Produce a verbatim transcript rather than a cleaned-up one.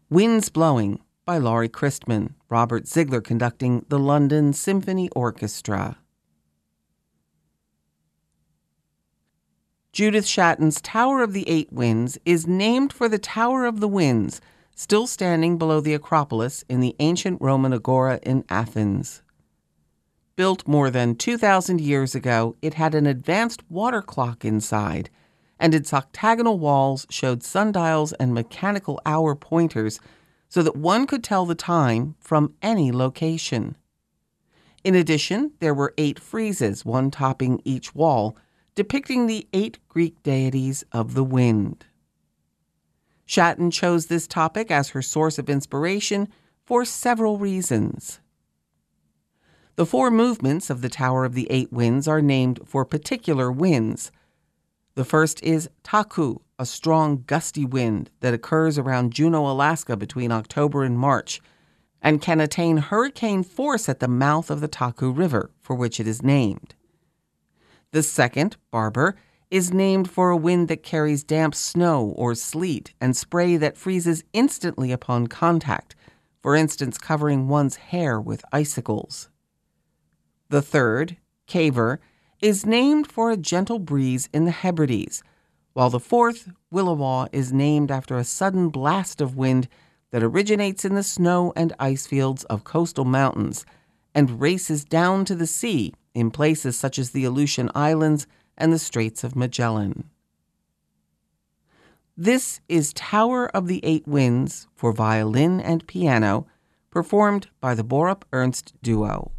Winds Blowing by Laurie Christman, Robert Ziegler conducting the London Symphony Orchestra. Judith Shatton's Tower of the Eight Winds is named for the Tower of the Winds, still standing below the Acropolis in the ancient Roman Agora in Athens. Built more than two thousand years ago, it had an advanced water clock inside, and its octagonal walls showed sundials and mechanical hour pointers so that one could tell the time from any location. In addition, there were eight friezes, one topping each wall, depicting the eight Greek deities of the wind. Shatton chose this topic as her source of inspiration for several reasons. The four movements of the Tower of the Eight Winds are named for particular winds. The first is Taku, a strong gusty wind that occurs around Juneau, Alaska between October and March, and can attain hurricane force at the mouth of the Taku River, for which it is named. The second, Barber, is named for a wind that carries damp snow or sleet and spray that freezes instantly upon contact, for instance covering one's hair with icicles. The third, Caver, is named for a gentle breeze in the Hebrides, while the fourth, Williwaw, is named after a sudden blast of wind that originates in the snow and ice fields of coastal mountains and races down to the sea in places such as the Aleutian Islands and the Straits of Magellan. This is Tower of the Eight Winds for violin and piano, performed by the Borup Ernst Duo.